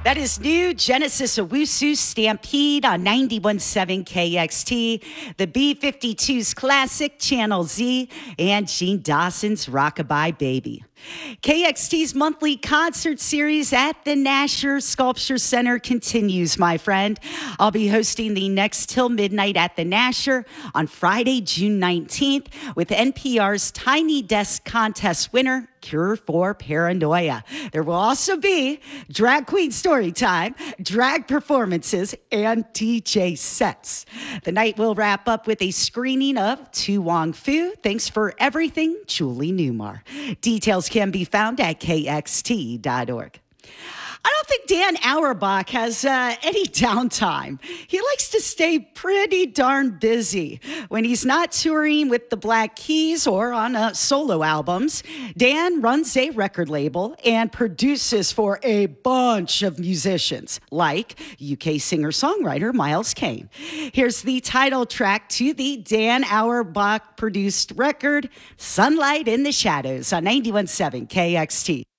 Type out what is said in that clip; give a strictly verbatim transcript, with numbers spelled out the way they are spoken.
That is new Genesis Owusu Stampede on ninety-one point seven K X T, the B fifty-two's Classic Channel Z, and Gene Dawson's Rockabye Baby. K X T's monthly concert series at the Nasher Sculpture Center continues, my friend. I'll be hosting the next Till Midnight at the Nasher on Friday, June nineteenth, with N P R's Tiny Desk Contest winner, Cure for Paranoia. There will also be drag queen story time, drag performances, and D J sets. The night will wrap up with a screening of Tu Wong Fu, Thanks for Everything, Julie Newmar. Details can be found at K X T dot org. I don't think Dan Auerbach has uh, any downtime. He likes to stay pretty darn busy. When he's not touring with the Black Keys or on uh, solo albums, Dan runs a record label and produces for a bunch of musicians, like U K singer-songwriter Miles Kane. Here's the title track to the Dan Auerbach-produced record, Sunlight in the Shadows, on ninety-one point seven K X T.